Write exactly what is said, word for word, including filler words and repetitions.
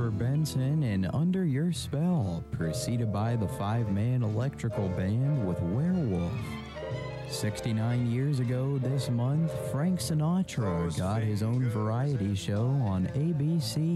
Christopher Benson and Under Your Spell, preceded by the five-man electrical band with Werewolf. sixty-nine years ago this month, Frank Sinatra got his own variety show on A B C.